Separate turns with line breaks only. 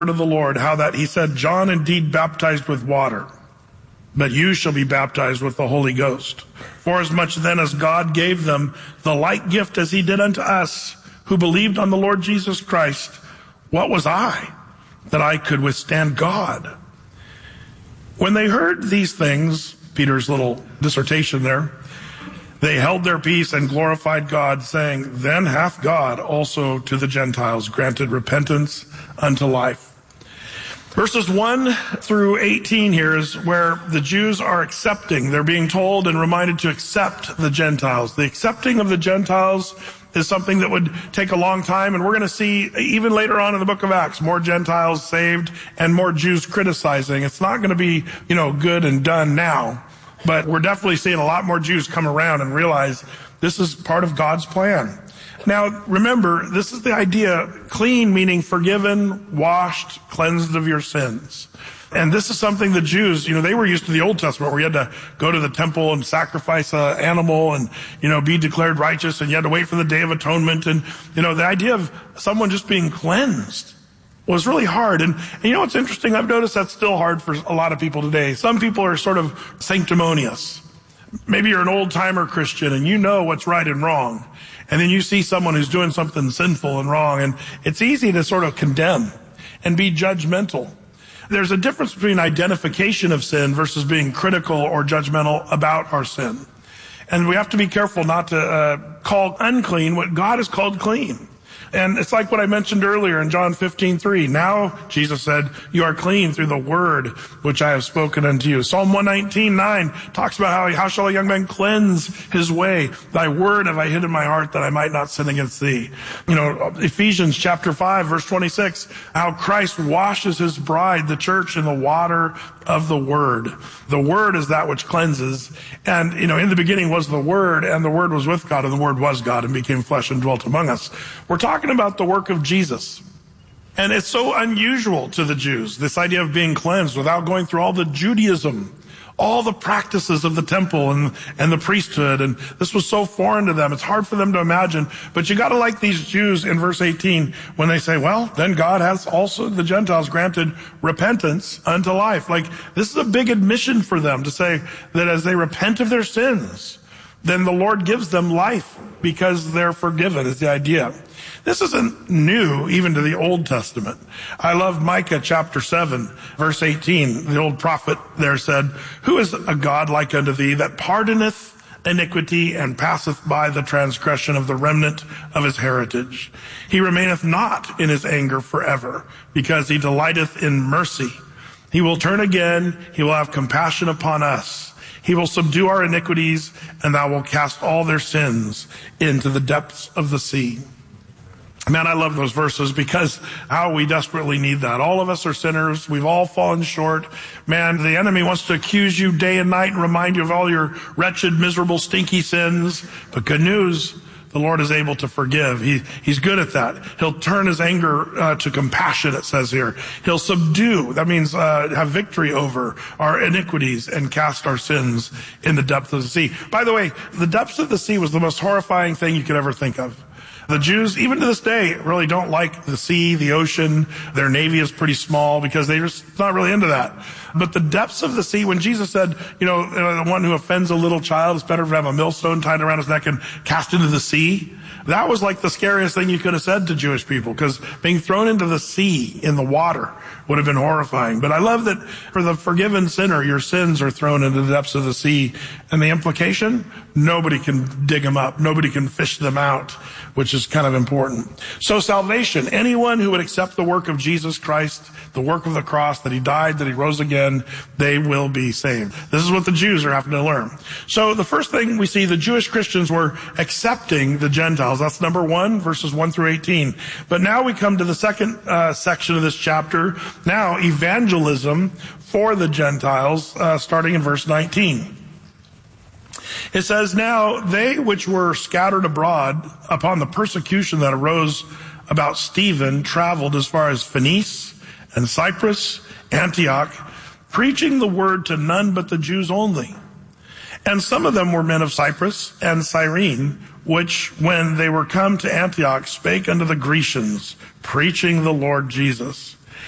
of the Lord, how that he said, John indeed baptized with water, but you shall be baptized with the Holy Ghost. Forasmuch then as God gave them the like gift as he did unto us, who believed on the Lord Jesus Christ, what was I, that I could withstand God? When they heard these things, Peter's little dissertation there, they held their peace and glorified God, saying, Then hath God also to the Gentiles granted repentance unto life. Verses 1 through 18 here is where the Jews are accepting. They're being told and reminded to accept the Gentiles. The accepting of the Gentiles is something that would take a long time, and we're going to see even later on in the book of Acts, more Gentiles saved and more Jews criticizing. It's not going to be, good and done now, but we're definitely seeing a lot more Jews come around and realize this is part of God's plan. Now, remember, this is the idea, clean meaning forgiven, washed, cleansed of your sins. And this is something the Jews, they were used to the Old Testament where you had to go to the temple and sacrifice an animal and, be declared righteous, and you had to wait for the Day of Atonement. And, the idea of someone just being cleansed was really hard. And what's interesting? I've noticed that's still hard for a lot of people today. Some people are sort of sanctimonious. Maybe you're an old-timer Christian and you know what's right and wrong. And then you see someone who's doing something sinful and wrong, and it's easy to sort of condemn and be judgmental. There's a difference between identification of sin versus being critical or judgmental about our sin. And we have to be careful not to call unclean what God has called clean. And it's like what I mentioned earlier in John 15:3. Now, Jesus said, you are clean through the word which I have spoken unto you. Psalm 119:9 talks about how shall a young man cleanse his way? Thy word have I hid in my heart that I might not sin against thee. Ephesians chapter 5, verse 26, how Christ washes his bride, the church, in the water of the word. The word is that which cleanses. And, in the beginning was the word, and the word was with God, and the word was God and became flesh and dwelt among us. We're talking about the work of Jesus. And it's so unusual to the Jews, this idea of being cleansed without going through all the Judaism, all the practices of the temple and the priesthood. And this was so foreign to them. It's hard for them to imagine. But you got to like these Jews in verse 18 when they say, well, then God has also the Gentiles granted repentance unto life. Like, this is a big admission for them to say that as they repent of their sins, then the Lord gives them life because they're forgiven, is the idea. This isn't new even to the Old Testament. I love Micah chapter 7, verse 18. The old prophet there said, Who is a God like unto thee that pardoneth iniquity and passeth by the transgression of the remnant of his heritage? He remaineth not in his anger forever, because he delighteth in mercy. He will turn again, he will have compassion upon us. He will subdue our iniquities, and thou wilt cast all their sins into the depths of the sea. Man, I love those verses because how we desperately need that. All of us are sinners. We've all fallen short. Man, the enemy wants to accuse you day and night and remind you of all your wretched, miserable, stinky sins. But good news, the Lord is able to forgive. He's good at that. He'll turn his anger to compassion, it says here. He'll subdue, that means have victory over our iniquities and cast our sins in the depths of the sea. By the way, the depths of the sea was the most horrifying thing you could ever think of. The Jews, even to this day, really don't like the sea, the ocean. Their navy is pretty small because they're just not really into that. But the depths of the sea, when Jesus said, the one who offends a little child, it's better to have a millstone tied around his neck and cast into the sea. That was like the scariest thing you could have said to Jewish people, because being thrown into the sea in the water would have been horrifying. But I love that for the forgiven sinner, your sins are thrown into the depths of the sea. And the implication, nobody can dig them up. Nobody can fish them out, which is kind of important. So salvation, anyone who would accept the work of Jesus Christ, the work of the cross, that he died, that he rose again, they will be saved. This is what the Jews are having to learn. So the first thing we see, the Jewish Christians were accepting the Gentiles. That's number 1, verses 1 through 18. But now we come to the second section of this chapter. Now, evangelism for the Gentiles, starting in verse 19. It says, Now they which were scattered abroad upon the persecution that arose about Stephen traveled as far as Phoenice and Cyprus, Antioch, preaching the word to none but the Jews only. And some of them were men of Cyprus and Cyrene, which, when they were come to Antioch, spake unto the Grecians, preaching the Lord Jesus.